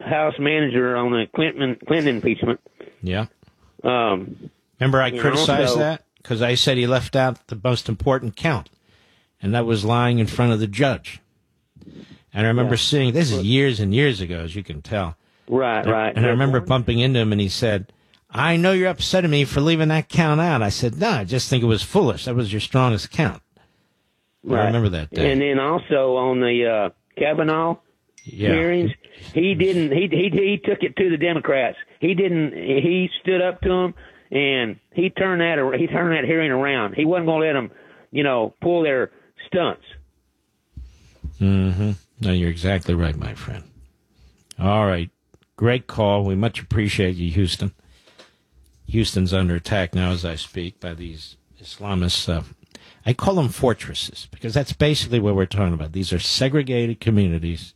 House manager on the Clinton impeachment. Yeah. Um, Remember, I criticized so, that because I said he left out the most important count, and that was lying in front of the judge. And I remember seeing, this is years and years ago, as you can tell. Right. And I remember bumping into him, and he said, I know you're upset at me for leaving that count out. I said, no, I just think it was foolish. That was your strongest count. Right. I remember that day. And then also on the Kavanaugh hearings, he didn't. He took it to the Democrats. He didn't. He stood up to them, and he turned that hearing around. He wasn't going to let them, pull their stunts. Mm-hmm. No, you're exactly right, my friend. All right. Great call. We much appreciate you, Houston. Houston's under attack now as I speak by these Islamists. I call them fortresses because that's basically what we're talking about. These are segregated communities.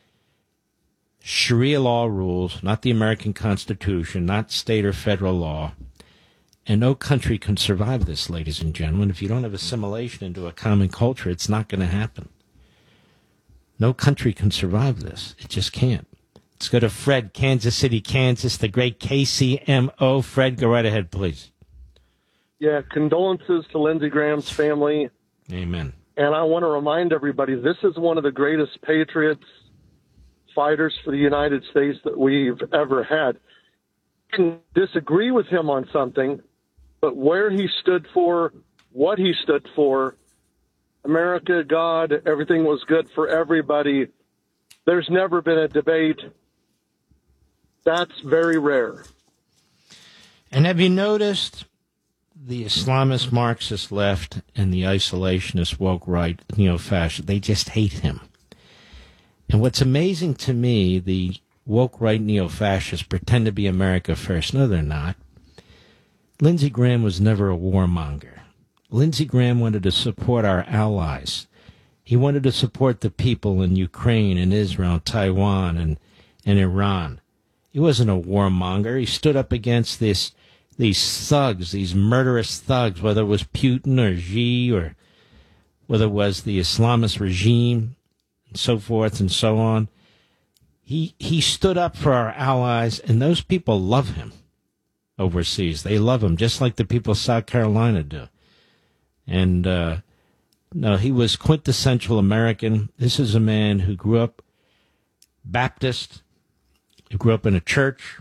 Sharia law rules, not the American Constitution, not state or federal law. And no country can survive this, ladies and gentlemen. If you don't have assimilation into a common culture, it's not going to happen. No country can survive this. It just can't. Let's go to Fred, Kansas City, Kansas, the great KCMO. Fred, go right ahead, please. Yeah, condolences to Lindsey Graham's family. Amen. And I want to remind everybody, this is one of the greatest patriots, fighters for the United States that we've ever had. I can disagree with him on something, but where he stood for, what he stood for, America, God, everything was good for everybody. There's never been a debate. That's very rare. And have you noticed the Islamist Marxist left and the isolationist woke right, neo-fascist, they just hate him. And what's amazing to me, the woke right neo-fascists pretend to be America first. No, they're not. Lindsey Graham was never a warmonger. Lindsey Graham wanted to support our allies. He wanted to support the people in Ukraine and Israel, Taiwan, and Iran. He wasn't a warmonger. He stood up against these thugs, these murderous thugs, whether it was Putin or Xi or whether it was the Islamist regime and so forth and so on. He stood up for our allies, and those people love him overseas. They love him just like the people of South Carolina do. And no, he was quintessential American. This is a man who grew up Baptist, who grew up in a church,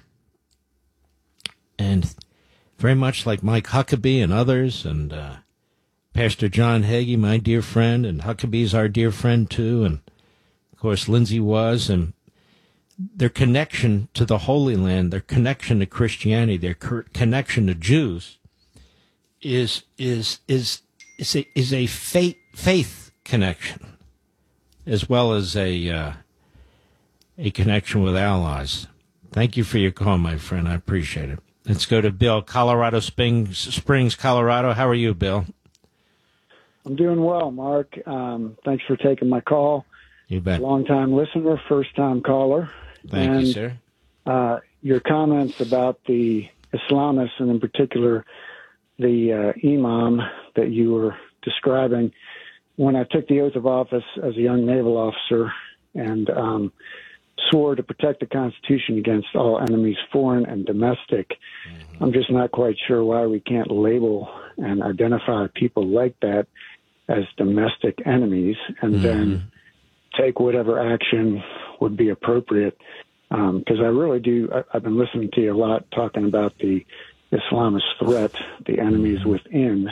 and very much like Mike Huckabee and others, and Pastor John Hagee, my dear friend, and Huckabee's our dear friend too, and of course Lindsey was, and their connection to the Holy Land, their connection to Christianity, their connection to Jews is a faith connection, as well as a connection with allies. Thank you for your call, my friend. I appreciate it. Let's go to Bill, Colorado Springs, Colorado. How are you, Bill? I'm doing well, Mark. Thanks for taking my call. You bet. Long-time listener, first-time caller. Thank you, sir. Your comments about the Islamists, and in particular the imam that you were describing, when I took the oath of office as a young naval officer and swore to protect the Constitution against all enemies, foreign and domestic, I'm just not quite sure why we can't label and identify people like that as domestic enemies and then take whatever action would be appropriate. Because I really do, I've been listening to you a lot talking about the Islamist threat, the enemies within.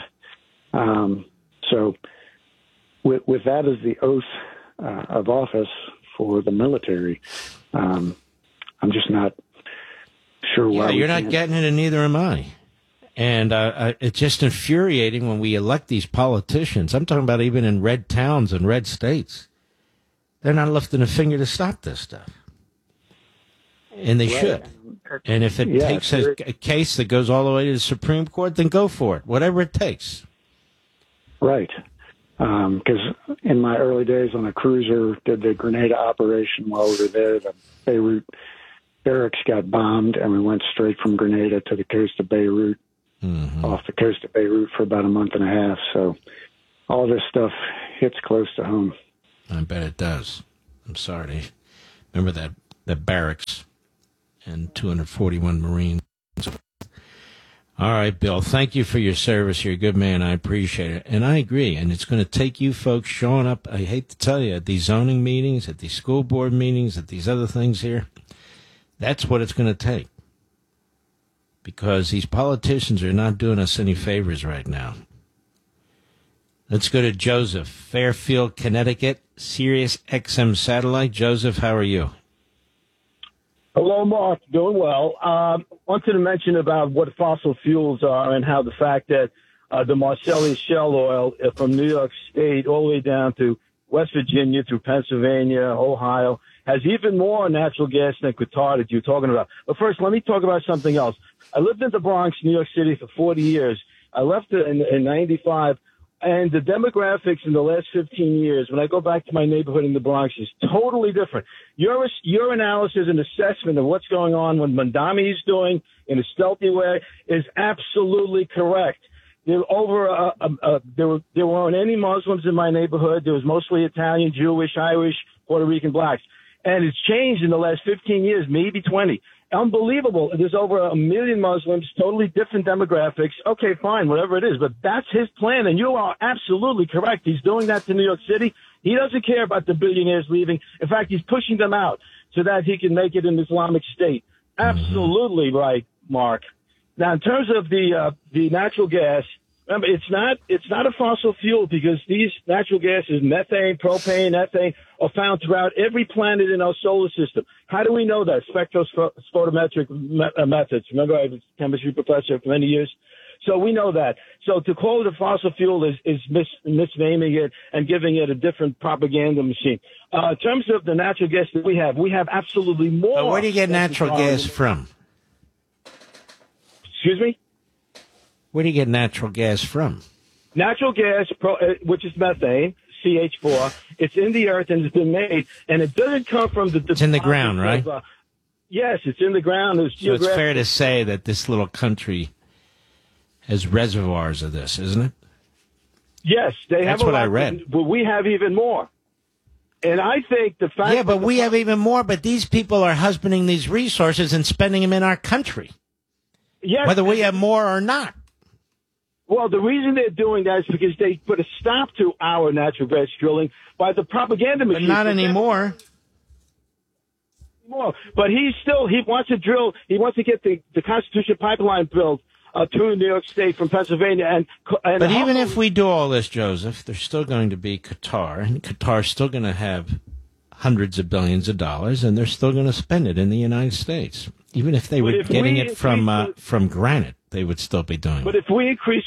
So with that as the oath of office for the military, I'm just not sure why. Yeah, you're not getting it, and neither am I. And it's just infuriating when we elect these politicians. I'm talking about even in red towns and red states. They're not lifting a finger to stop this stuff. And they should. And if it takes a case that goes all the way to the Supreme Court, then go for it, whatever it takes. Right. Because in my early days on a cruiser, did the Grenada operation while we were there. The Beirut barracks got bombed, and we went straight from Grenada to the coast of Beirut, off the coast of Beirut for about a month and a half. So all this stuff hits close to home. I bet it does. I'm sorry. Remember that barracks. and 241 Marines. All right, Bill, thank you for your service. You're a good man. I appreciate it. And I agree. And it's going to take you folks showing up, I hate to tell you, at these zoning meetings, at these school board meetings, at these other things here. That's what it's going to take. Because these politicians are not doing us any favors right now. Let's go to Joseph, Fairfield, Connecticut, Sirius XM Satellite. Joseph, how are you? Hello, Mark. Doing well. Wanted to mention about what fossil fuels are and how the fact that the Marcellus shale oil from New York State all the way down to West Virginia through Pennsylvania, Ohio, has even more natural gas than Qatar that you're talking about. But first, let me talk about something else. I lived in the Bronx, New York City for 40 years. I left it in 95. And the demographics in the last 15 years, when I go back to my neighborhood in the Bronx, is totally different. Your analysis and assessment of what's going on, what Mandami is doing in a stealthy way, is absolutely correct. There weren't any Muslims in my neighborhood. There was mostly Italian, Jewish, Irish, Puerto Rican blacks. And it's changed in the last 15 years, maybe 20. Unbelievable. There's over 1 million Muslims, totally different demographics. Okay, fine, whatever it is. But that's his plan, and you are absolutely correct. He's doing that to New York City. He doesn't care about the billionaires leaving. In fact, he's pushing them out so that he can make it an Islamic State. Absolutely right, Mark. Now, in terms of the natural gas, remember, it's not a fossil fuel because these natural gases, methane, propane, ethane, are found throughout every planet in our solar system. How do we know that? Spectrophotometric methods. Remember, I was a chemistry professor for many years. So we know that. So to call it a fossil fuel is misnaming it and giving it a different propaganda machine. In terms of the natural gas that we have absolutely more. But where do you get natural gas from? Excuse me? Where do you get natural gas from? Natural gas, which is methane, CH4, it's in the earth and it's been made, and it doesn't come from the... It's in the ground, right? Yes, it's in the ground. So it's fair to say that this little country has reservoirs of this, isn't it? Yes, they have. That's what I read. But we have even more. And I think the fact... Yeah, but we have even more, but these people are husbanding these resources and spending them in our country. Yes. Whether we have more or not. Well, the reason they're doing that is because they put a stop to our natural gas drilling by the propaganda machine. But not anymore. But he wants to drill. He wants to get the Constitution pipeline built through New York State from Pennsylvania. But even if we do all this, Joseph, there's still going to be Qatar, and Qatar's still going to have hundreds of billions of dollars, and they're still going to spend it in the United States. Even if they were getting it from granite, they would still be doing it. But if we increase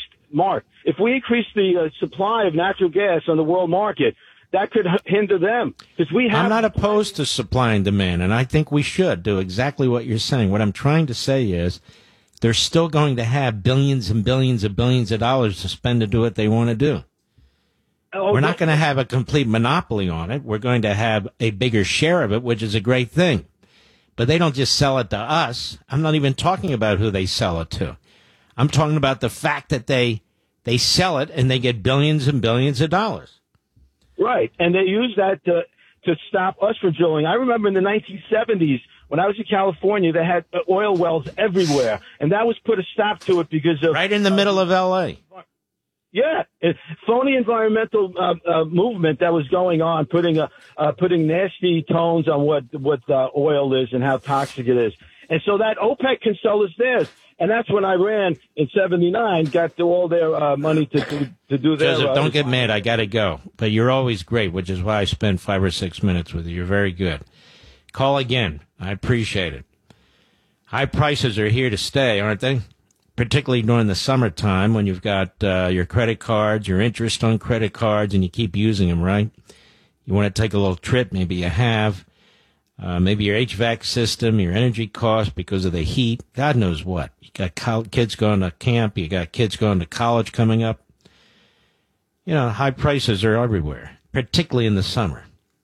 the supply of natural gas on the world market, that could hinder them. Because I'm not opposed to supply and demand, and I think we should do exactly what you're saying. What I'm trying to say is they're still going to have billions and billions and billions of dollars to spend to do what they want to do. We're not going to have a complete monopoly on it. We're going to have a bigger share of it, which is a great thing. But they don't just sell it to us. I'm not even talking about who they sell it to. I'm talking about the fact that they sell it and they get billions and billions of dollars. Right, and they use that to stop us from drilling. I remember in the 1970s when I was in California, they had oil wells everywhere, and that was put a stop to it because of... Right in the middle of L.A. Yeah, phony environmental movement that was going on, putting nasty tones on what oil is and how toxic it is. And so that OPEC can sell us theirs. And that's when Iran in '79 got all their money to do their... Joseph, don't get mad. I got to go. But you're always great, which is why I spend 5 or 6 minutes with you. You're very good. Call again. I appreciate it. High prices are here to stay, aren't they? Particularly during the summertime when you've got your credit cards, your interest on credit cards, and you keep using them, right? You want to take a little trip, maybe you have. Maybe your HVAC system, your energy costs because of the heat, God knows what. You got kids going to camp, you got kids going to college coming up. You know, high prices are everywhere, particularly in the summer.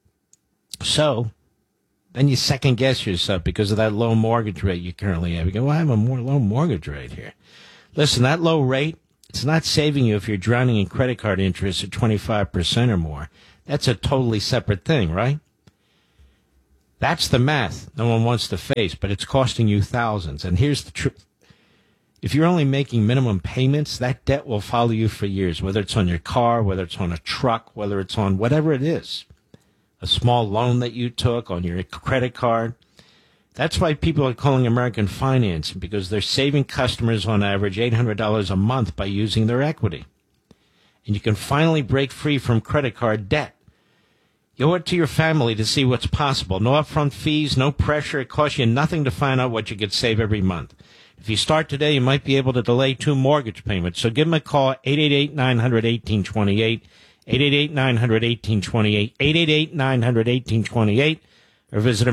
So, then you second guess yourself because of that low mortgage rate you currently have. You go, well, I have a low mortgage rate here. Listen, that low rate, it's not saving you if you're drowning in credit card interest at 25% or more. That's a totally separate thing, right? That's the math no one wants to face, but it's costing you thousands. And here's the truth. If you're only making minimum payments, that debt will follow you for years, whether it's on your car, whether it's on a truck, whether it's on whatever it is, a small loan that you took on your credit card. That's why people are calling American Financing, because they're saving customers on average $800 a month by using their equity. And you can finally break free from credit card debt. You owe it to your family to see what's possible. No upfront fees, no pressure. It costs you nothing to find out what you could save every month. If you start today, you might be able to delay 2 mortgage payments. So give them a call, 888-900-1828, 888-900-1828, 888-900-1828, or visit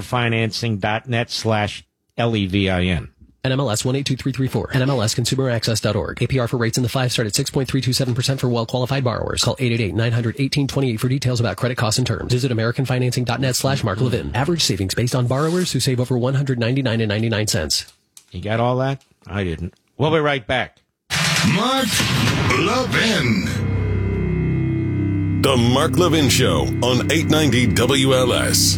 AmericanFinancing.net/LEVIN. NMLS 182334. NMLSConsumerAccess.org. APR for rates in the 5 start at 6.327% for well-qualified borrowers. Call 888-900-1828 for details about credit costs and terms. Visit AmericanFinancing.net/Mark Levin. Average savings based on borrowers who save over $199.99. You got all that? I didn't. We'll be right back. Mark Levin. The Mark Levin Show on 890 WLS.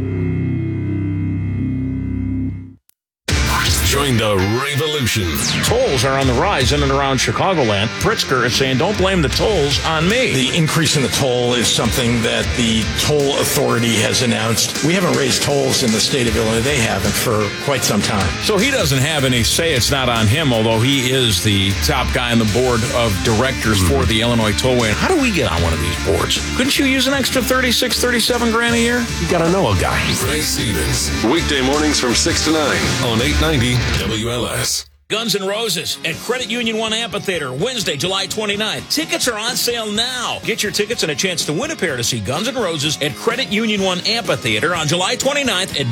Join the revolution. Tolls are on the rise in and around Chicagoland. Pritzker is saying, don't blame the tolls on me. The increase in the toll is something that the toll authority has announced. We haven't raised tolls in the state of Illinois. They haven't for quite some time. So he doesn't have any say. It's not on him, although he is the top guy on the board of directors for the Illinois Tollway. How do we get on one of these boards? Couldn't you use an extra 36, 37 grand a year? You got to know a guy. Ray Stevens. Weekday mornings from 6 to 9 on 890 WLS. Guns N' Roses at Credit Union 1 Amphitheater, Wednesday, July 29th. Tickets are on sale now. Get your tickets and a chance to win a pair to see Guns N' Roses at Credit Union 1 Amphitheater on July 29th at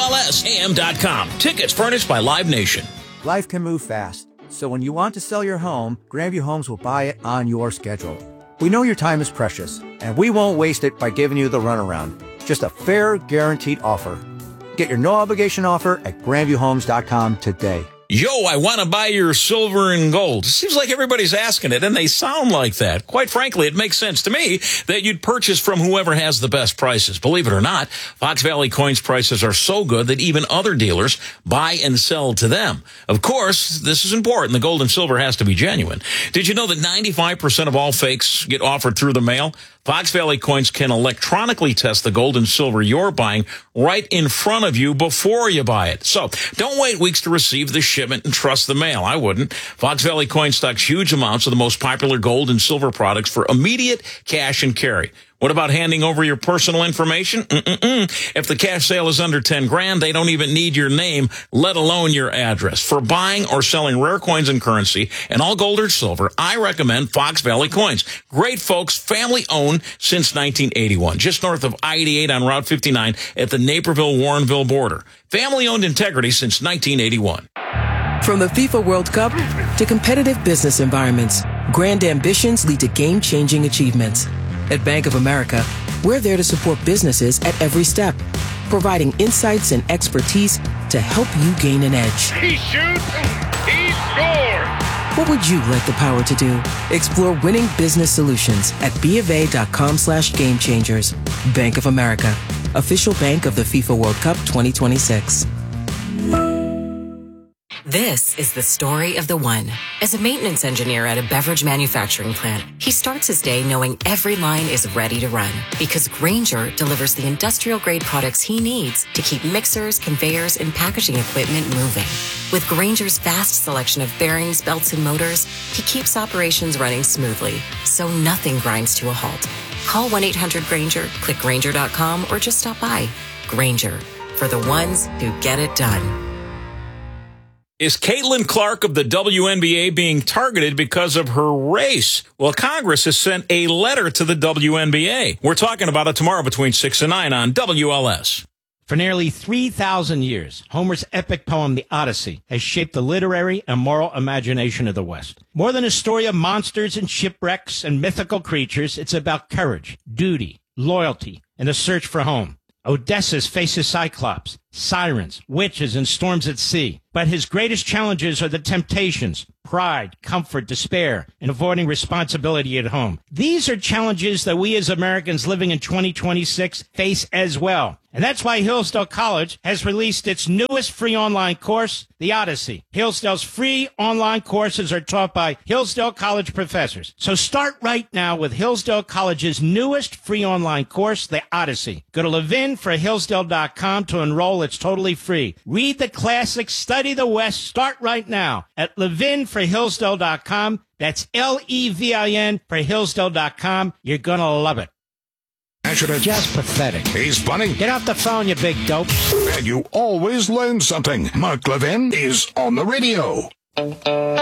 WLSAM.com. Tickets furnished by Live Nation. Life can move fast, so when you want to sell your home, Grandview Homes will buy it on your schedule. We know your time is precious, and we won't waste it by giving you the runaround. Just a fair, guaranteed offer. Get your no-obligation offer at GrandviewHomes.com today. Yo, I want to buy your silver and gold. It seems like everybody's asking it, and they sound like that. Quite frankly, it makes sense to me that you'd purchase from whoever has the best prices. Believe it or not, Fox Valley Coins prices are so good that even other dealers buy and sell to them. Of course, this is important. The gold and silver has to be genuine. Did you know that 95% of all fakes get offered through the mail? Fox Valley Coins can electronically test the gold and silver you're buying right in front of you before you buy it. So don't wait weeks to receive the shipment and trust the mail. I wouldn't. Fox Valley Coins stocks huge amounts of the most popular gold and silver products for immediate cash and carry. What about handing over your personal information? If the cash sale is under 10 grand, they don't even need your name, let alone your address. For buying or selling rare coins and currency and all gold or silver, I recommend Fox Valley Coins. Great folks, family owned since 1981, just north of I-88 on Route 59 at the Naperville-Warrenville border. Family owned integrity since 1981. From the FIFA World Cup to competitive business environments, grand ambitions lead to game-changing achievements. At Bank of America, we're there to support businesses at every step, providing insights and expertise to help you gain an edge. He shoots, he scores! What would you like the power to do? Explore winning business solutions at BofA.com/gamechangers. Bank of America, official bank of the FIFA World Cup 2026. This is the story of the one. As a maintenance engineer at a beverage manufacturing plant, he starts his day knowing every line is ready to run because Grainger delivers the industrial-grade products he needs to keep mixers, conveyors, and packaging equipment moving. With Grainger's vast selection of bearings, belts, and motors, he keeps operations running smoothly, so nothing grinds to a halt. Call 1-800-GRAINGER, click Grainger.com, or just stop by. Grainger, for the ones who get it done. Is Caitlin Clark of the WNBA being targeted because of her race? Well, Congress has sent a letter to the WNBA. We're talking about it tomorrow between 6 and 9 on WLS. For nearly 3,000 years, Homer's epic poem, The Odyssey, has shaped the literary and moral imagination of the West. More than a story of monsters and shipwrecks and mythical creatures, it's about courage, duty, loyalty, and the search for home. Odysseus faces Cyclops. sirens, witches, and storms at sea. But his greatest challenges are the temptations, pride, comfort, despair, and avoiding responsibility at home. These are challenges that we as Americans living in 2026 face as well. And that's why Hillsdale College has released its newest free online course, The Odyssey. Hillsdale's free online courses are taught by Hillsdale College professors. So start right now with Hillsdale College's newest free online course, The Odyssey. Go to levinforhillsdale.com to enroll. It's totally free. Read the classics, study the West. Start right now at levinforhillsdale.com. That's Levin for Hillsdale.com. You're going to love it. Just pathetic. He's funny. Get off the phone, you big dope. And you always learn something. Mark Levin is on the radio.